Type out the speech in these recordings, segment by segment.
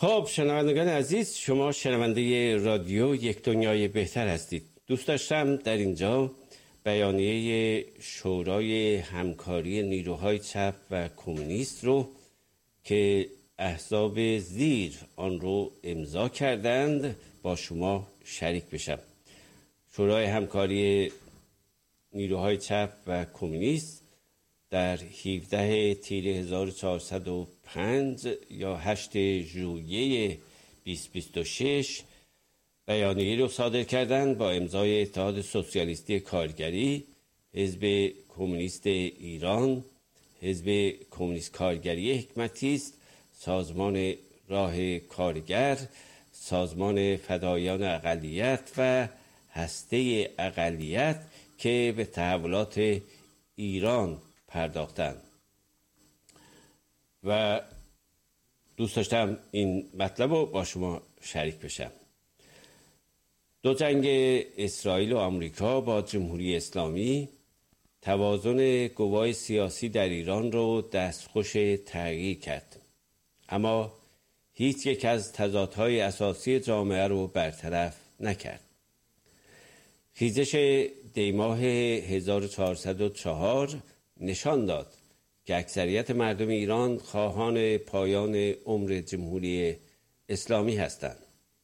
خب شنوندگان عزیز، شما شنونده رادیو یک دنیای بهتر هستید. دوست داشتم در اینجا بیانیه شورای همکاری نیروهای چپ و کمونیست رو که احزاب زیر آن رو امضا کردند با شما شریک بشم. شورای همکاری نیروهای چپ و کمونیست در 17 تیر 1405 یا 8 ژوئیه 2026 بیانیه‌ای رو صادر کردند با امضای اتحاد سوسیالیستی کارگری، حزب کمونیست ایران، حزب کمونیست کارگری حکمتی است، سازمان راه کارگر، سازمان فدایان اقلیت و هسته اقلیت که به تحولات ایران پرداختند. و دوست داشتم این مطلب رو با شما شریک بشم. دو جنگ اسرائیل و آمریکا با جمهوری اسلامی توازن قوای سیاسی در ایران رو دستخوش تغییر کرد، اما هیچ یک از تضادهای اساسی جامعه رو برطرف نکرد. خیزش دیماه 1404 نشان داد که اکثریت مردم ایران خواهان پایان عمر جمهوری اسلامی هستند.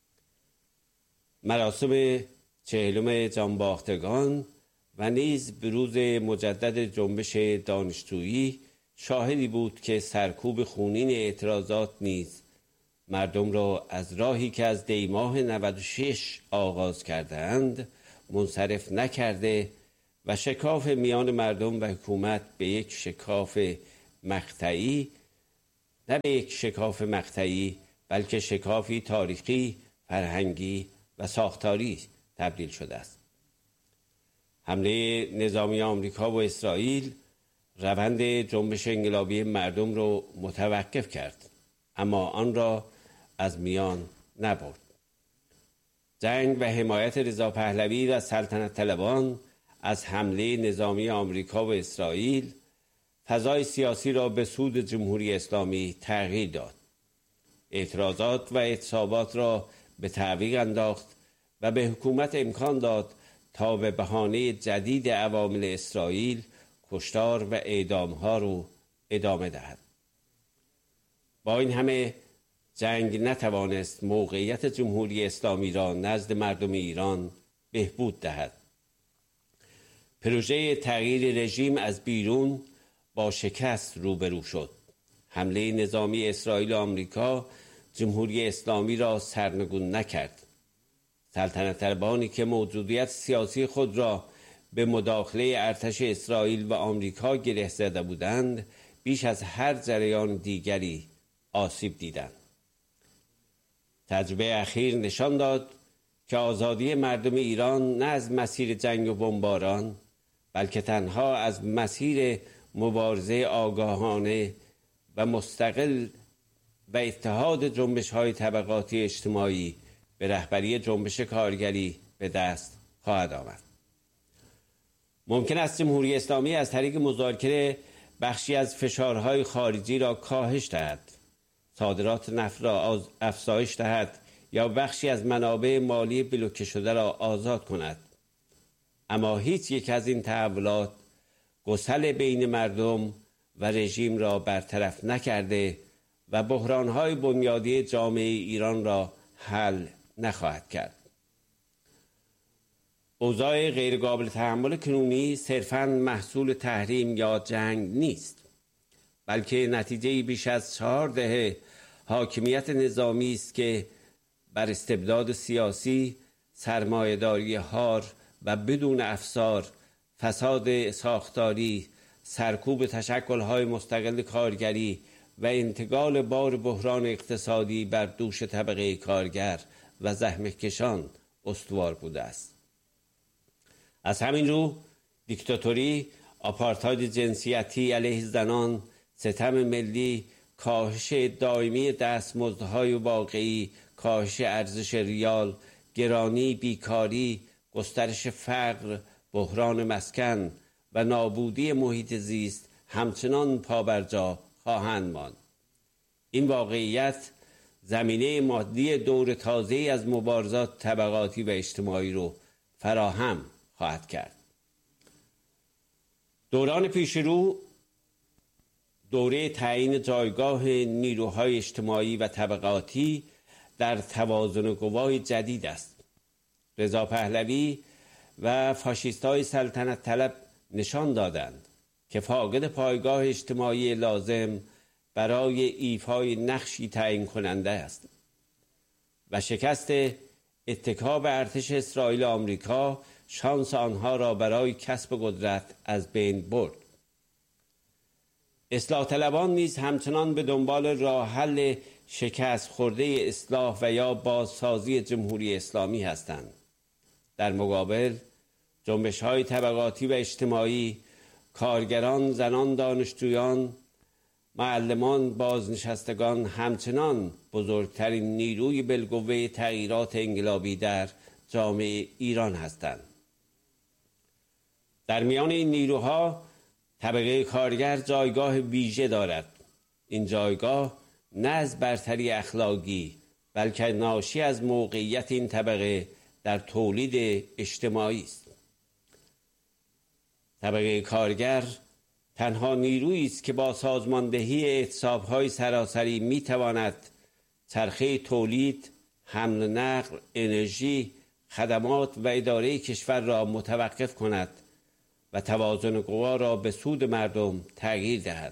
مراسم 40 جانباختگان و نیز بروز مجدد جنبش دانشجویی شاهدی بود که سرکوب خونین اعتراضات نیز مردم را از راهی که از دیماه 96 آغاز کردند منصرف نکرده و شکاف میان مردم و حکومت به یک شکاف مقطعی، نه به یک شکاف مقطعی بلکه شکافی تاریخی، فرهنگی و ساختاری تبدیل شده است. حمله نظامی آمریکا و اسرائیل روند جنبش انقلابی مردم را متوقف کرد، اما آن را از میان نبرد. جنگ و حمایت رضا پهلوی و سلطنت طلبان از حمله نظامی آمریکا و اسرائیل فضای سیاسی را به سود جمهوری اسلامی تغییر داد. اعتراضات و اعتصابات را به تعویق انداخت و به حکومت امکان داد تا به بهانه جدید عوامل اسرائیل کشتار و اعدام‌ها رو ادامه دهد. با این همه جنگ نتوانست موقعیت جمهوری اسلامی را نزد مردم ایران بهبود دهد. پروژه تغییر رژیم از بیرون با شکست روبرو شد. حمله نظامی اسرائیل و آمریکا جمهوری اسلامی را سرنگون نکرد. سلطنت طلبانی که موجودیت سیاسی خود را به مداخله ارتش اسرائیل و آمریکا گره زده بودند، بیش از هر جریان دیگری آسیب دیدند. تجربه اخیر نشان داد که آزادی مردم ایران نه از مسیر جنگ و بمباران بلکه تنها از مسیر مبارزه آگاهانه و مستقل و اتحاد جنبش‌های طبقاتی اجتماعی به رهبری جنبش کارگری به دست خواهد آمد. ممکن است جمهوری اسلامی از طریق مذاکره بخشی از فشارهای خارجی را کاهش دهد، صادرات نفت را افزایش دهد یا بخشی از منابع مالی بلوکه شده را آزاد کند. اما هیچ یک از این تحولات گسل بین مردم و رژیم را برطرف نکرده و بحران‌های بنیادی جامعه ایران را حل نخواهد کرد. اوضاع غیرقابل تحمل کنونی صرفاً محصول تحریم یا جنگ نیست، بلکه نتیجه بیش از 4 دهه حاکمیت نظامی است که بر استبداد سیاسی، سرمایه‌داری حار و بدون افسار، فساد ساختاری، سرکوب تشکل‌های مستقل کارگری و انتقال بار بحران اقتصادی بر دوش طبقه کارگر و زحمتکشان استوار بوده است. از همین رو دیکتاتوری، آپارتاید جنسیتی علیه زنان، ستم ملی، کاهش دائمی دستمزدهای واقعی، کاهش ارزش ریال، گرانی، بیکاری، گسترش فقر، بحران مسکن و نابودی محیط زیست همچنان پابرجا خواهند ماند. این واقعیت زمینه مادی دور تازه‌ای از مبارزات طبقاتی و اجتماعی رو فراهم خواهد کرد. دوران پیشرو دوره تعیین جایگاه نیروهای اجتماعی و طبقاتی در توازن قوای جدید است. رضا پهلوی و فاشیست‌های سلطنت طلب نشان دادند که فاقد پایگاه اجتماعی لازم برای ایفای نقشی تعیین کننده است و شکست اتکا به ارتش اسرائیل و آمریکا شانس آنها را برای کسب قدرت از بین برد. اصلاح طلبان نیز همچنان به دنبال راه حل شکست خورده اصلاح و یا بازسازی جمهوری اسلامی هستند. در مقابل جنبش‌های طبقاتی و اجتماعی، کارگران، زنان، دانشجویان، معلمان، بازنشستگان همچنان بزرگترین نیروی بالقوه تغییرات انقلابی در جامعه ایران هستند. در میان این نیروها طبقه کارگر جایگاه ویژه دارد. این جایگاه نه از برتری اخلاقی بلکه ناشی از موقعیت این طبقه در تولید اجتماعی است. طبقه کارگر تنها نیرویی است که با سازماندهی اعتصاب‌های سراسری می‌تواند چرخه تولید، حمل و نقل، انرژی، خدمات و اداره کشور را متوقف کند و توازن قوا را به سود مردم تغییر دهد.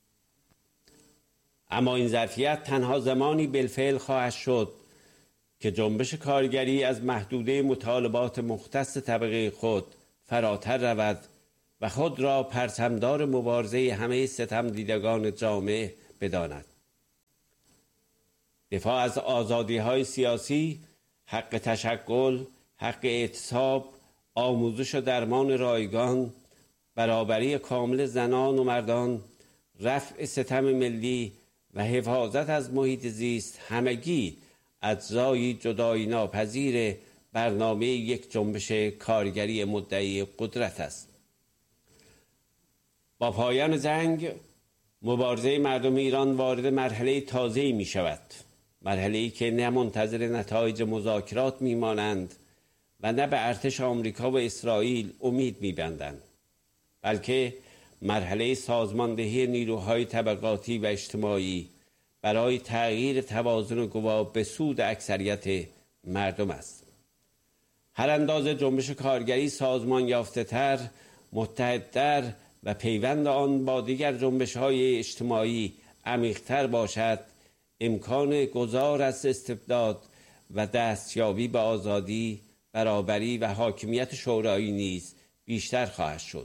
اما این ظرفیت تنها زمانی بالفعل خواهد شد که جنبش کارگری از محدوده مطالبات مختص طبقه خود فراتر رود و خود را پرچمدار مبارزه همه ستم دیدگان جامعه بداند. دفاع از آزادی‌های سیاسی، حق تشکل، حق اعتصاب، آموزش و درمان رایگان، برابری کامل زنان و مردان، رفع ستم ملی و حفاظت از محیط زیست همگی اجزای جدایی ناپذیر برنامه یک جنبش کارگری مدعی قدرت است. با پایان جنگ مبارزه مردم ایران وارد مرحله تازه‌ای می شود. مرحله‌ای که نه منتظر نتایج مذاکرات می مانند و نه به ارتش آمریکا و اسرائیل امید می بندند، بلکه مرحله سازماندهی نیروهای طبقاتی و اجتماعی برای تغییر توازن قوا به سود اکثریت مردم است. هر اندازه جنبش کارگری سازمان یافته تر، متحدتر و پیوند آن با دیگر جنبش‌های اجتماعی عمیق‌تر باشد، امکان گذار از استبداد و دستیابی به آزادی، برابری و حاکمیت شورایی نیز بیشتر خواهد شد.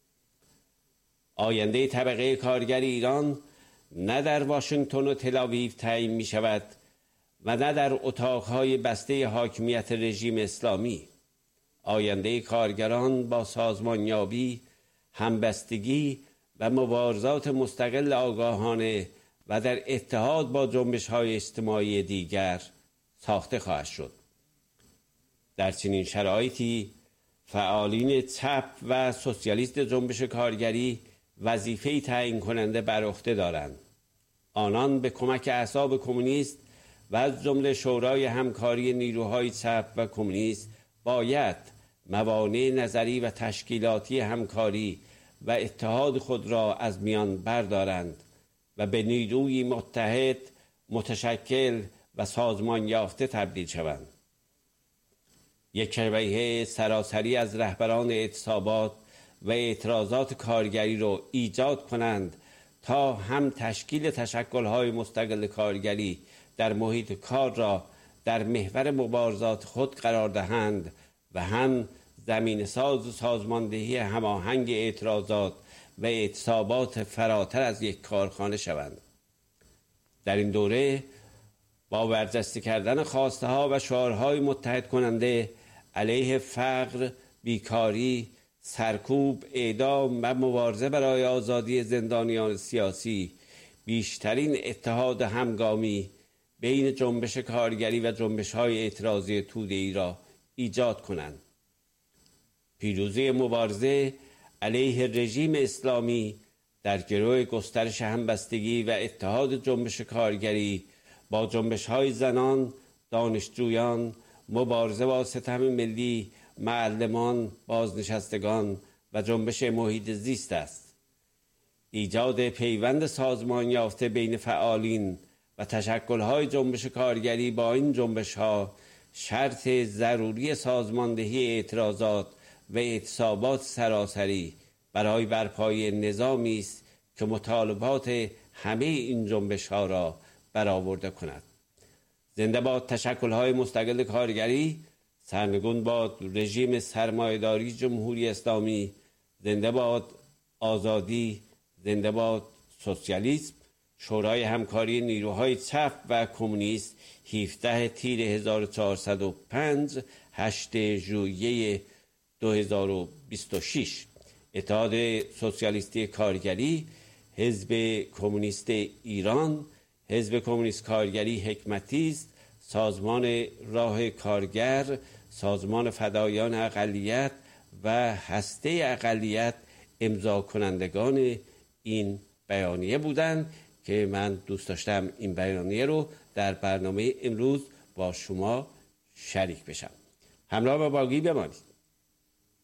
آینده طبقه کارگر ایران نه در واشنگتن و تل‌آویو تعیین می شود و نه در اتاقهای بسته حاکمیت رژیم اسلامی. آینده کارگران با سازمانیابی، همبستگی و مبارزات مستقل آگاهانه و در اتحاد با جنبش‌های اجتماعی دیگر ساخته خواهد شد. در چنین شرایطی فعالین چپ و سوسیالیست جنبش کارگری وظیفه‌ای تعیین کننده بر عهده دارند. آنان به کمک احزاب کمونیست و از جمله شورای همکاری نیروهای چپ و کمونیست باید موانع نظری و تشکیلاتی همکاری و اتحاد خود را از میان بردارند و به نیروی متحد، متشکل و سازمان یافته تبدیل شوند. یک شبکه سراسری از رهبران اعتصابات و اعتراضات کارگری را ایجاد کنند تا هم تشکیل تشکل‌های مستقل کارگری در محیط کار را در محور مبارزات خود قرار دهند و هم زمین ساز و سازماندهی هماهنگ اعتراضات و اعتصابات فراتر از یک کارخانه شوند. در این دوره با برجسته کردن خواسته ها و شعارهای متحد کننده علیه فقر، بیکاری، سرکوب، اعدام و مبارزه برای آزادی زندانیان سیاسی، بیشترین اتحاد همگامی بین جنبش کارگری و جنبش‌های اعتراضی توده‌ای را ایجاد کنند. پیروزی مبارزه علیه رژیم اسلامی در گروه گسترش همبستگی و اتحاد جنبش کارگری با جنبش‌های زنان، دانشجویان، مبارزه با ستم ملی، معلمان، بازنشستگان و جنبش محیط زیست است. ایجاد پیوند سازمان یافته بین فعالین و تشکل‌های جنبش کارگری با این جنبش‌ها شرط ضروری سازماندهی اعتراضات و اعتصابات سراسری برای برپایی نظامی است که مطالبات همه این جنبش‌ها را برآورده کند. زنده باد تشکل‌های مستقل کارگری، سرنگون باد رژیم سرمایه‌داری جمهوری اسلامی، زنده باد آزادی، زنده باد سوسیالیسم. شورای همکاری نیروهای چپ و کمونیست 17 تیر 1405 8 ژوئیه 2026. اتحاد سوسیالیستی کارگری، حزب کمونیست ایران، حزب کمونیست کارگری حکمتی است، سازمان راه کارگر، سازمان فدایان اقلیت و هسته اقلیت امضا کنندگان این بیانیه بودند که من دوست داشتم این بیانیه رو در برنامه امروز با شما شریک بشم. همراه با باقی بمانید.